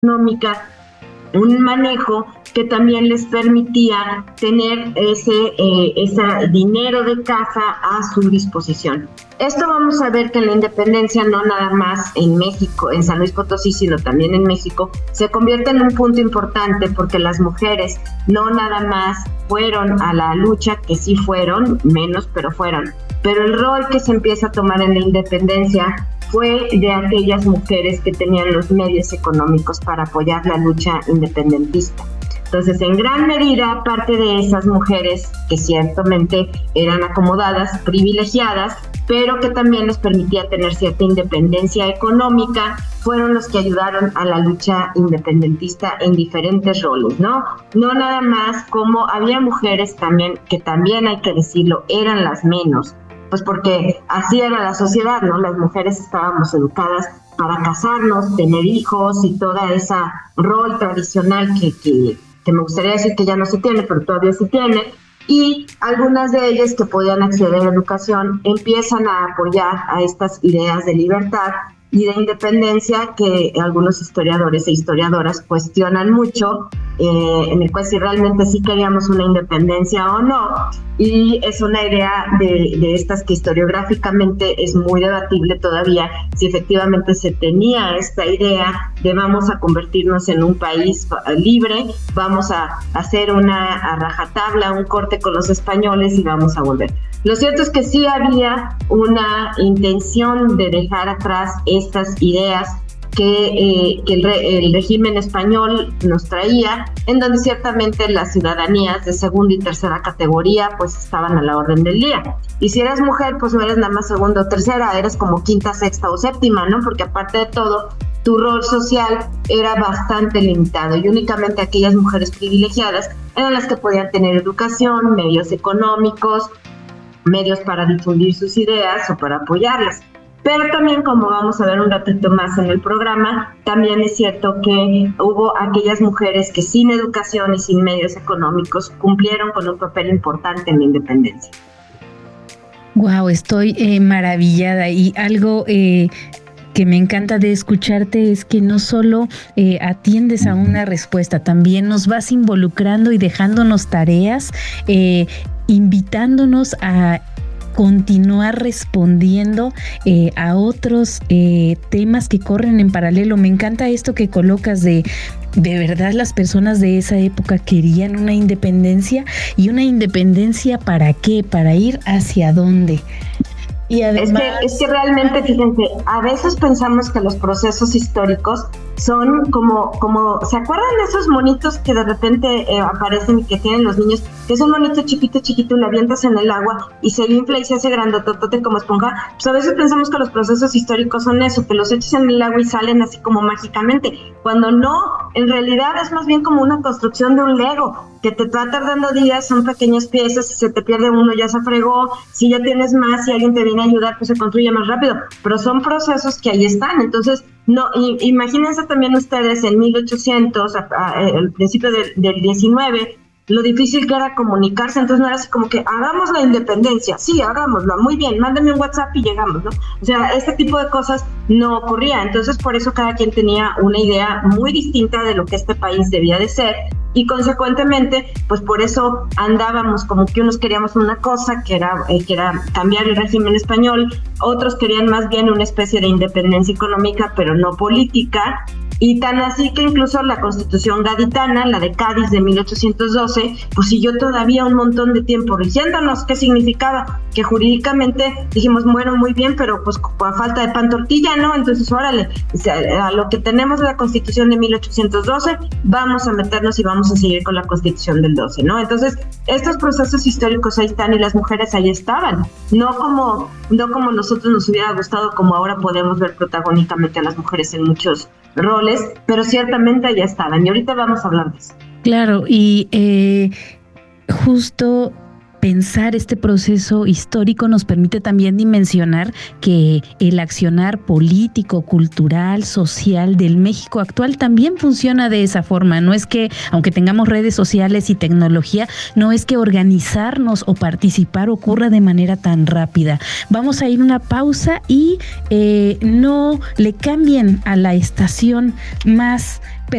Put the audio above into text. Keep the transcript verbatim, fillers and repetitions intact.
económica, un manejo que también les permitía tener ese, eh, ese dinero de casa a su disposición. Esto vamos a ver que en la independencia, no nada más en México, en San Luis Potosí, sino también en México, se convierte en un punto importante porque las mujeres no nada más fueron a la lucha, que sí fueron, menos, pero fueron. Pero el rol que se empieza a tomar en la independencia fue de aquellas mujeres que tenían los medios económicos para apoyar la lucha independentista. Entonces, en gran medida, parte de esas mujeres que ciertamente eran acomodadas, privilegiadas, pero que también les permitía tener cierta independencia económica, fueron los que ayudaron a la lucha independentista en diferentes roles, ¿no? No nada más como había mujeres también, que también hay que decirlo, eran las menos, pues porque así era la sociedad, ¿no? Las mujeres estábamos educadas para casarnos, tener hijos y toda esa rol tradicional que, que, que me gustaría decir que ya no se tiene, pero todavía se tiene. Y algunas de ellas que podían acceder a la educación empiezan a apoyar a estas ideas de libertad y de independencia que algunos historiadores e historiadoras cuestionan mucho, eh, en el cual si realmente sí queríamos una independencia o no, y es una idea de, de estas que historiográficamente es muy debatible todavía, si efectivamente se tenía esta idea de vamos a convertirnos en un país libre, vamos a hacer una a rajatabla, un corte con los españoles y vamos a volver. Lo cierto es que sí había una intención de dejar atrás estas ideas que, eh, que el, re, el régimen español nos traía, en donde ciertamente las ciudadanías de segunda y tercera categoría pues estaban a la orden del día. Y si eres mujer, pues no eres nada más segunda o tercera, eres como quinta, sexta o séptima, ¿no? Porque aparte de todo, tu rol social era bastante limitado y únicamente aquellas mujeres privilegiadas eran las que podían tener educación, medios económicos, medios para difundir sus ideas o para apoyarlas. Pero también, como vamos a ver un ratito más en el programa, también es cierto que hubo aquellas mujeres que sin educación y sin medios económicos cumplieron con un papel importante en la independencia. Wow, estoy eh, maravillada y algo eh, que me encanta de escucharte es que no solo eh, atiendes a una respuesta, también nos vas involucrando y dejándonos tareas, eh, invitándonos a continuar respondiendo eh, a otros eh, temas que corren en paralelo. Me encanta esto que colocas de de verdad las personas de esa época querían una independencia, y una independencia ¿para qué? Para ir hacia dónde. Y además... es, que, es que realmente, fíjense, a veces pensamos que los procesos históricos son como, como ¿se acuerdan de esos monitos que de repente eh, aparecen y que tienen los niños? Que es un monito chiquito, chiquito, y lo avientas en el agua y se infla y se hace grandototote como esponja. Pues a veces pensamos que los procesos históricos son eso, que los echas en el agua y salen así como mágicamente, cuando no, en realidad es más bien como una construcción de un Lego, que te va tardando días, son pequeñas piezas, si se te pierde uno ya se fregó, si ya tienes más, si alguien te viene a ayudar, pues se construye más rápido, pero son procesos que ahí están. Entonces, no, imagínense también ustedes en mil ochocientos, al principio del, del diecinueve, lo difícil que era comunicarse, entonces no era así como que hagamos la independencia, sí, hagámosla, muy bien, mándame un WhatsApp y llegamos, ¿no? O sea, este tipo de cosas no ocurría, entonces por eso cada quien tenía una idea muy distinta de lo que este país debía de ser, y consecuentemente, pues por eso andábamos como que unos queríamos una cosa, que era, eh, que era cambiar el régimen español, otros querían más bien una especie de independencia económica, pero no política. Y tan así que incluso la Constitución gaditana, la de Cádiz de mil ochocientos doce, pues siguió todavía un montón de tiempo rigiéndonos. ¿Qué significaba? Que jurídicamente dijimos, bueno, muy bien, pero pues a falta de pan tortilla, ¿no? Entonces, órale, o sea, a lo que tenemos la Constitución de mil ochocientos doce, vamos a meternos y vamos a seguir con la Constitución del doce, ¿no? Entonces, estos procesos históricos ahí están y las mujeres ahí estaban. No como, no como nosotros nos hubiera gustado, como ahora podemos ver protagónicamente a las mujeres en muchos roles, pero ciertamente ya estaban, y ahorita vamos a hablar de eso. Claro, y eh, justo pensar este proceso histórico nos permite también dimensionar que el accionar político, cultural, social del México actual también funciona de esa forma. No es que, aunque tengamos redes sociales y tecnología, no es que organizarnos o participar ocurra de manera tan rápida. Vamos a ir a una pausa y eh, no le cambien a la estación más